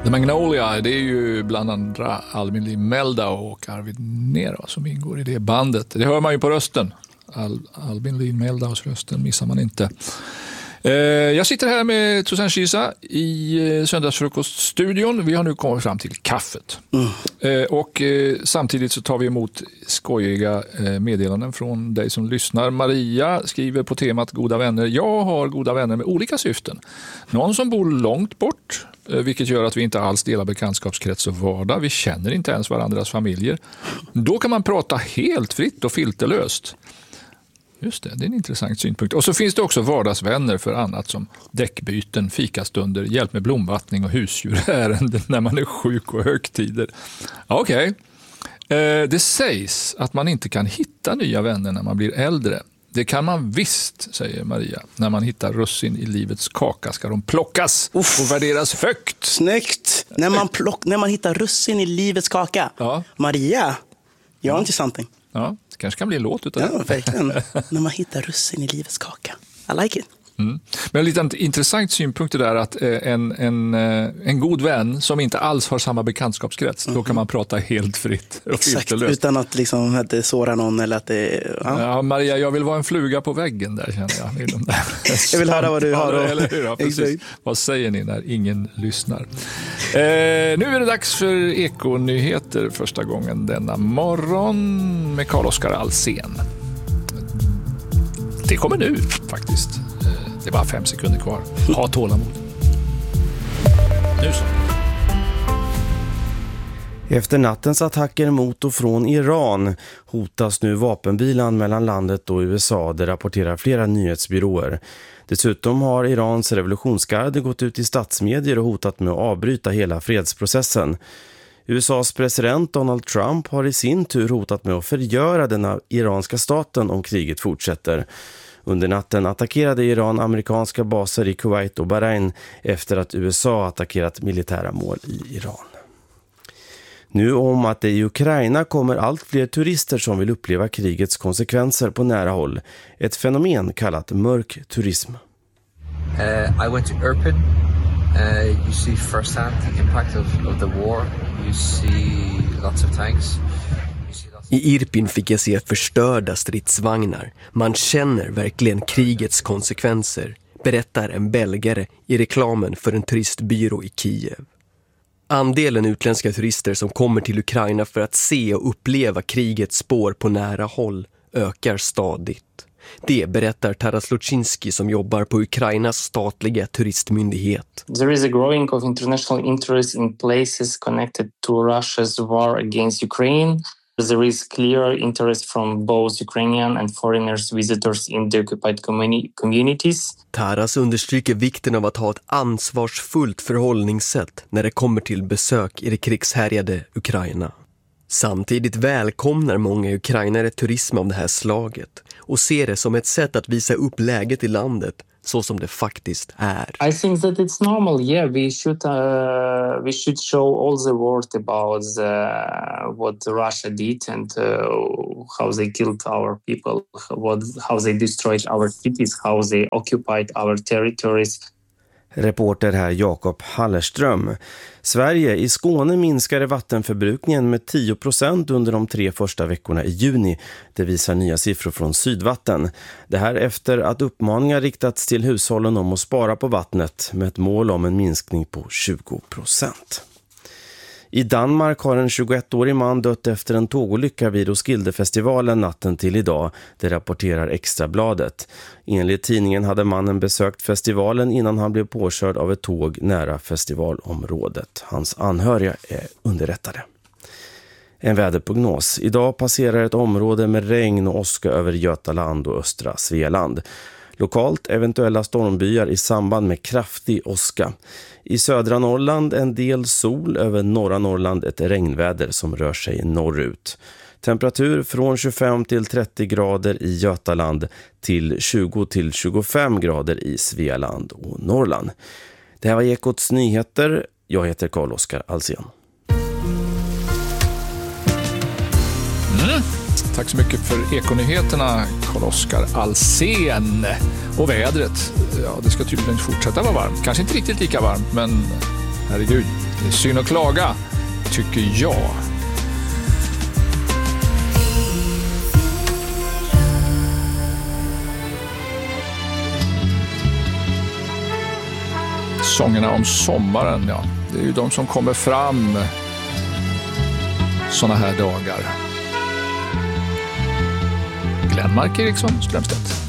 The Magnolia, det är ju bland andra Albin Meldau och Arvid Nero som ingår i det bandet. Det hör man ju på rösten. Albin Meldaus rösten missar man inte. Jag sitter här med Tosan Kisa i söndagsfrukoststudion. Vi har nu kommit fram till kaffet. Och samtidigt så tar vi emot skojiga meddelanden från dig som lyssnar. Maria skriver på temat goda vänner. Jag har goda vänner med olika syften. Någon som bor långt bort, vilket gör att vi inte alls delar bekantskapskrets och vardag. Vi känner inte ens varandras familjer. Då kan man prata helt fritt och filterlöst. Just det är en intressant synpunkt. Och så finns det också vardagsvänner för annat som däckbyten, fikastunder, hjälp med blomvattning och husdjurärenden när man är sjuk och högtider. Okej. Det sägs att man inte kan hitta nya vänner när man blir äldre. Det kan man visst, säger Maria. När man hittar russin i livets kaka ska de plockas och värderas högt. Snyggt! När man hittar russin i livets kaka. Ja. Maria, gör inte something. Ja, det kanske kan bli en låt utav det. Ja, verkligen. När man hittar russin i livets kaka. I like it. Men en liten intressant synpunkt är där att en god vän som inte alls har samma bekantskapskrets, då kan man prata helt fritt. Exakt, utan att, liksom, att det sårar någon eller att det... Ja, Maria, jag vill vara en fluga på väggen där, känner jag. Jag vill höra vad du har. Eller hur? Ja, precis. Vad säger ni när ingen lyssnar? Nu är det dags för Ekonyheter första gången denna morgon med Carl-Oskar Alsen. Det kommer nu faktiskt. Det är bara 5 sekunder kvar. Ha tålamod. Nu så. Efter nattens attacker mot och från Iran hotas nu vapenvilan mellan landet och USA, det rapporterar flera nyhetsbyråer. Dessutom har Irans revolutionsgarde gått ut i statsmedier och hotat med att avbryta hela fredsprocessen. USAs president Donald Trump har i sin tur hotat med att förgöra den iranska staten om kriget fortsätter. Under natten attackerade Iran amerikanska baser i Kuwait och Bahrain efter att USA attackerat militära mål i Iran. Nu om att det i Ukraina kommer allt fler turister som vill uppleva krigets konsekvenser på nära håll. Ett fenomen kallat mörk turism. I went to Irpin. You see firsthand the impact of the war. You see lots of tanks. I Irpin fick jag se förstörda stridsvagnar. Man känner verkligen krigets konsekvenser, berättar en belgare i reklamen för en turistbyrå i Kiev. Andelen utländska turister som kommer till Ukraina för att se och uppleva krigets spår på nära håll ökar stadigt. Det berättar Taras Luczynski som jobbar på Ukrainas statliga turistmyndighet. There is a growing of international interest in places connected to Russia's war against Ukraine. There is clear interest from both Ukrainian and foreigners visitors in the occupied communities. Taras understryker vikten av att ha ett ansvarsfullt förhållningssätt när det kommer till besök i det krigshärjade Ukraina. Samtidigt välkomnar många ukrainare turism av det här slaget och ser det som ett sätt att visa upp läget i landet så som det faktiskt är. I think that it's normal. Yeah, we should show all the world about what Russia did and how they killed our people, how they destroyed our cities, how they occupied our territories. Reporter här Jakob Hallerström. Sverige i Skåne minskade vattenförbrukningen med 10% under de 3 första veckorna i juni. Det visar nya siffror från Sydvatten. Det här efter att uppmaningar riktats till hushållen om att spara på vattnet med ett mål om en minskning på 20%. I Danmark har en 21-årig man dött efter en tågolycka vid Roskildefestivalen natten till idag. Det rapporterar Extrabladet. Enligt tidningen hade mannen besökt festivalen innan han blev påkörd av ett tåg nära festivalområdet. Hans anhöriga är underrättade. En väderprognos. Idag passerar ett område med regn och åska över Götaland och östra Svealand. Lokalt eventuella stormbyar i samband med kraftig åska. I södra Norrland en del sol, över norra Norrland ett regnväder som rör sig norrut. Temperatur från 25 till 30 grader i Götaland till 20 till 25 grader i Svealand och Norrland. Det här var Ekots nyheter. Jag heter Carl-Oskar Alsen. Tack så mycket för Ekonyheterna, Carl-Oskar Alsen. Och vädret, ja, det ska tydligen fortsätta vara varmt. Kanske inte riktigt lika varmt, men Herregud, det är synd att klaga, tycker jag. Sångerna om sommaren, ja. Det är ju de som kommer fram såna här dagar. Glenmark Eriksson, Strömstedt.